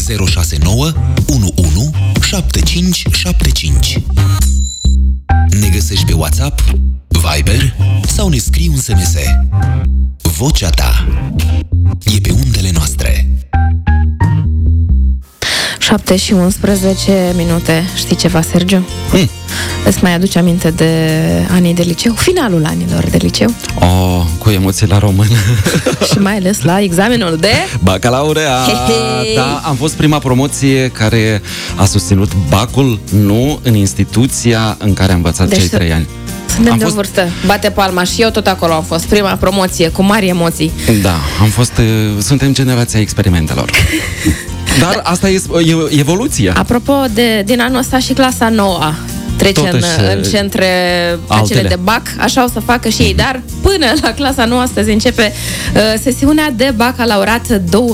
069 11 7575. Ne găsești pe WhatsApp, Viber sau ne scrii un SMS. Vocea ta e pe undele noastre. 7 și 11 minute. Știi ceva, Sergiu? Îți mai aduce aminte de anii de liceu? Finalul anilor de liceu? Cu emoții la român. Și mai ales la examenul de bacalaureat. Da, am fost prima promoție care a susținut bacul, nu în instituția în care am învățat cei 3 ani. Suntem de o vârstă. Bate palma. Și eu tot acolo am fost. Prima promoție, cu mari emoții. Da, suntem generația experimentelor. Dar asta e evoluția. Apropo, din anul ăsta și clasa 9 trece în centre acele de BAC, așa o să facă și ei, dar până la clasa 9 astăzi începe sesiunea de bacalaureat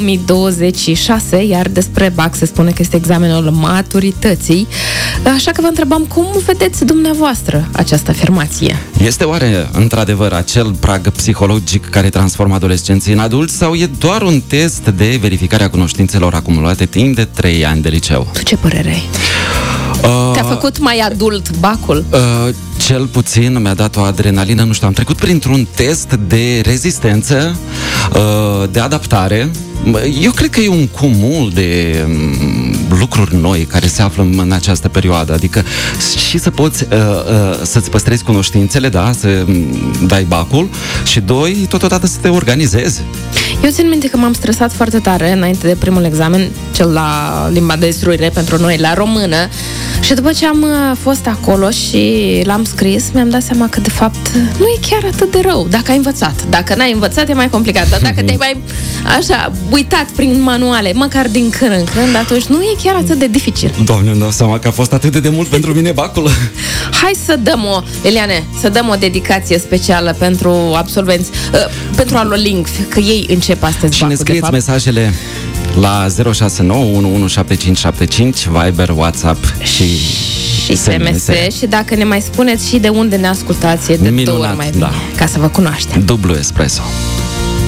2026, iar despre BAC se spune că este examenul maturității, așa că vă întrebam cum vedeți dumneavoastră această afirmație. Este oare într-adevăr acel prag psihologic care transformă adolescenții în adulți sau e doar un test de verificare a cunoștințelor acumulate timp de 3 ani de liceu? Tu ce părere ai? Te-a făcut mai adult bacul? Cel puțin mi-a dat o adrenalină, nu știu, am trecut printr-un test de rezistență, de adaptare. Eu cred că e un cumul de lucruri noi care se află în această perioadă, adică și să poți să-ți păstrezi cunoștințele, da, să dai bacul și 2, totodată să te organizezi. Eu țin minte că m-am stresat foarte tare înainte de primul examen, cel la limba de instruire pentru noi, la română, și după ce am fost acolo și l-am scris, mi-am dat seama că de fapt nu e chiar atât de rău dacă ai învățat. Dacă n-ai învățat e mai complicat, dar dacă te-ai mai așa uitat prin manuale, măcar din când în când, atunci nu e chiar atât de dificil. Doamne, îmi dau seama că a fost atât de mult pentru mine bacul. Hai să dăm să dăm o dedicație specială pentru absolvenți, pentru Alolingv, că ei încep astăzi. Și ne scrieți mesajele la 069 Viber, WhatsApp și SMS. Și dacă ne mai spuneți și de unde ne ascultați, de 2 ori mai bine, ca să vă cunoaștem. Dublu espresso.